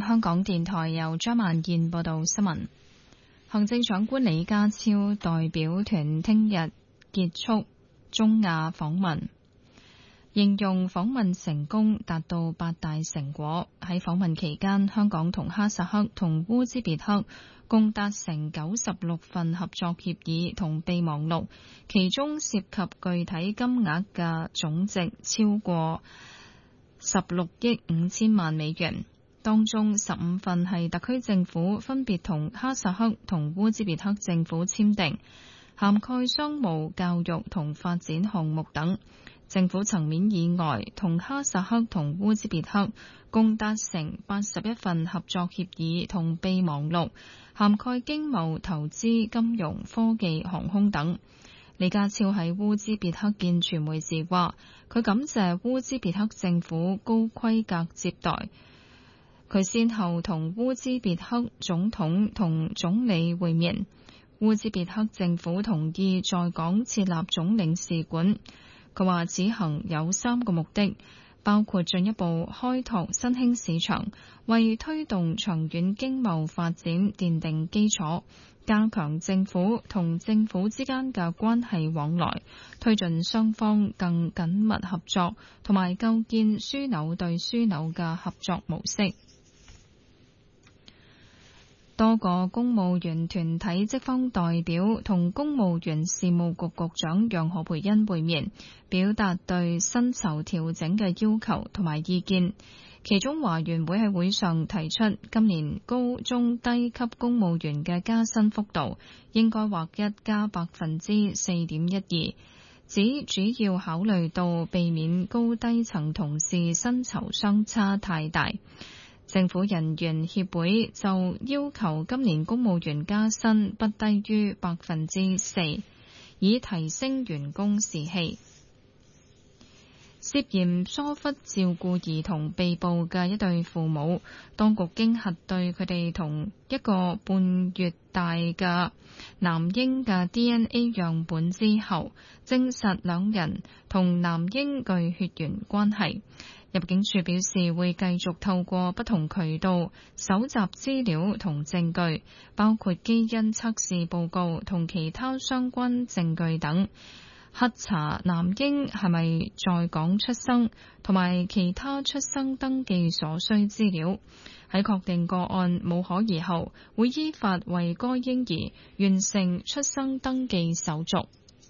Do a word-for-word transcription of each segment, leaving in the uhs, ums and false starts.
香港電台由張萬燕報道新聞。行政長官李家超代表團聽日結束中亞訪問，形容訪問成功，達到八大成果。喺訪問期間，香港同哈薩克同烏茲別克共達成九十六份合作協議同備忘錄，其中涉及具體金額嘅總值超過十六億五千萬美元。當中十五份係特區政府分別同哈薩克同烏茲別克政府簽訂，涵蓋商務、教育同發展項目等。政府層面以外，同哈薩克同烏茲別克共達成八十一份合作協議同備忘錄，涵蓋經貿、投資、金融、科技、航空等。李家超喺烏茲別克見傳媒時話，佢感謝烏茲別克政府高規格接待。佢先後同烏茲別克總統同總理會面，烏茲別克政府同意在港設立總領事館。佢話此行有三個目的，包括進一步開拓新興市場，為推動長遠經貿發展奠定基礎，加強政府同政府之間嘅關係往來，推進雙方更緊密合作，同埋構建樞紐對樞紐嘅合作模式。多個公務員團體職方代表同公務員事務局局長楊何蓓茵會面，表達對薪酬調整嘅要求同埋意見。其中華員會喺會上提出，今年高中低級公務員嘅加薪幅度應該劃一加百分之四點一二，指主要考慮到避免高低層同事薪酬相差太大。政府人員協會就要求今年公務員加薪不低於百分之四，以提升員工士氣。涉嫌疏忽照顧兒童被捕嘅一對父母，當局經核對佢哋同一個半月大嘅男嬰嘅 D N A 樣本之後，證實兩人同男嬰具血緣關係。入境處表示會繼續透過不同渠道搜集資料同證據，包括基因測試報告同其他相關證據等，核查男嬰係咪在港出生，同埋其他出生登記所需資料。喺確定個案無可疑後，會依法為該嬰兒完成出生登記手續。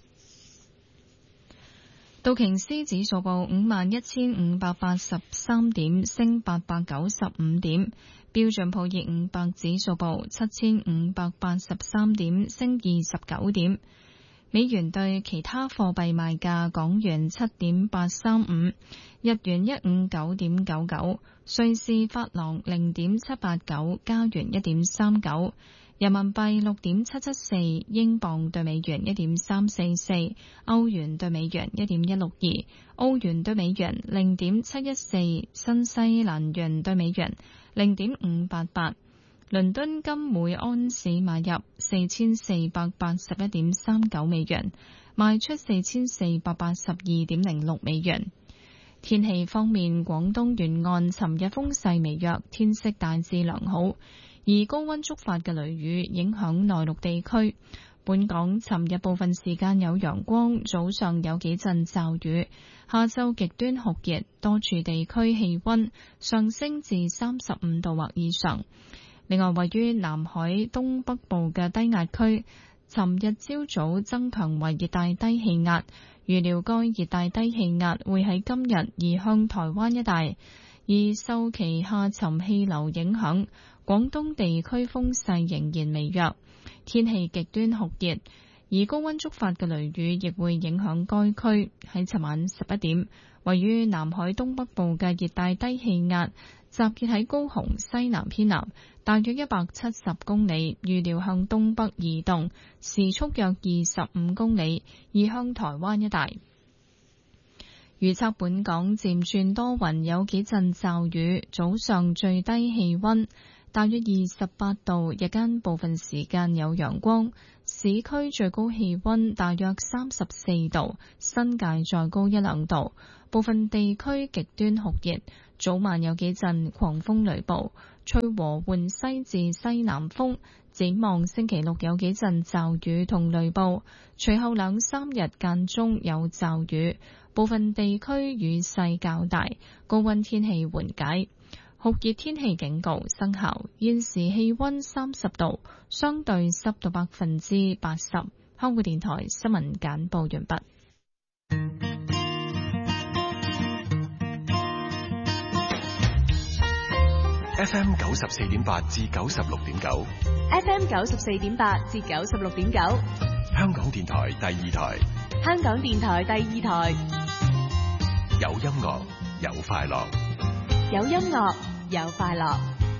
道瓊斯指數報五萬一千五百八十三點，升八百九十五點。標準普爾五百指數報七千五百八十三點，升二十九點。美元對其他貨幣賣價：港元七點八三五，日元一五九點九九，瑞士法郎零點七八九，加元一點三九。人民幣六點七七四，英鎊對美元一點三四四，歐元對美元一點一六二，澳元對美元零點七一四，新西蘭元對美元零點五八八。倫敦金每安士買入四千四百八十一點三九美元，賣出四千四百八十二點零六美元。天氣方面，廣東沿岸尋日風勢微弱，天色大致良好。而高溫觸發嘅雷雨影響內陸地區，本港尋日部分時間有陽光，早上有幾陣驟雨，下晝極端酷熱，多處地區氣溫上升至三十五度或以上。另外，位於南海東北部嘅低壓區，尋日朝早增強為熱帶低氣壓，預料該熱帶低氣壓會喺今日移向台灣一帶，而受其下沉氣流影響，廣東地區風勢仍然微弱，天氣極端酷熱，而高溫觸發嘅雷雨亦會影響該區。喺尋晚十一點，位於南海東北部嘅熱帶低氣壓集結喺高雄西南偏南大約一百七十公里，預料向東北移動，時速約二十五公里，移向台灣一帶。預測本港漸轉多雲，有幾陣驟雨，早上最低氣溫大約二十八度，日間部分時間有陽光，市區最高氣溫大約三十四度，新界再高一兩度，部分地區極端酷熱，早晚有幾陣狂風雷暴， 吹和緩西至西南風。展望星期六有幾陣驟雨同雷暴，隨後兩三日間中有驟雨，部分地區雨勢較大，高溫天氣緩解。酷熱天氣警告生效，現時氣溫三十度，相對濕度百分之八十。香港電台新聞簡報完畢。 F M 九十四點八至九十六點九 ，F M 九十四點八至九十六點九， 香港電台第二台， 香港電台第二台， 有音樂有快樂， 有音樂有快樂。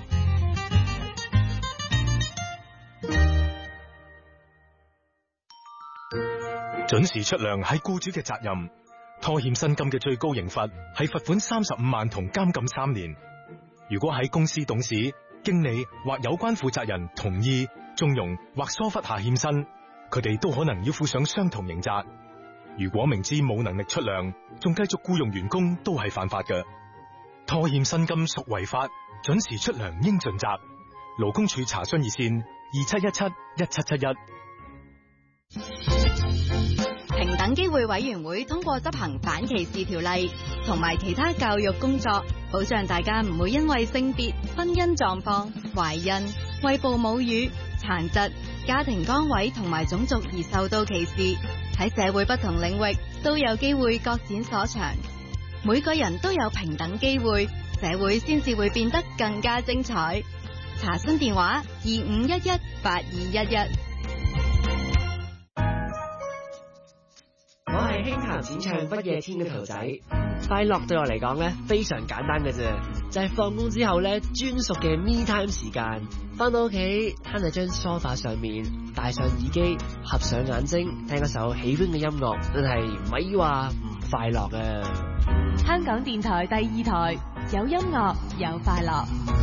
準時出糧係僱主嘅責任，拖欠薪金嘅最高刑罰係罰款三十五萬同監禁三年。如果喺公司董事、經理或有關負責人同意、縱容或疏忽下欠薪，佢哋都可能要負上相同刑責。如果明知冇能力出糧，仲繼續僱傭員工，都係犯法嘅。拖欠薪金屬違法，準時出糧應盡責。勞工處查詢熱線二七一七一七七一。 平等機會委員會通過執行反歧視條例同埋其他教育工作，保障大家唔會因為性別、婚姻狀況、懷孕、餵哺母乳、殘疾、家庭崗位同埋種族而受到歧視。喺社會不同領域都有機會各展所長，每個人都有平等機會，社會先至會變得更加精彩。查詢電話二五一一八二一一。 我係輕鹹展唱不夜天嘅圖仔，快樂對我嚟講咧非常簡單嘅啫，就係放工之後咧專屬嘅 me time 時間，翻到屋企攤喺張梳化上面，戴上耳機，合上眼睛，聽一首喜歡嘅音樂，真係唔係話唔快樂啊！ 香港電台第二台，有音樂有快樂。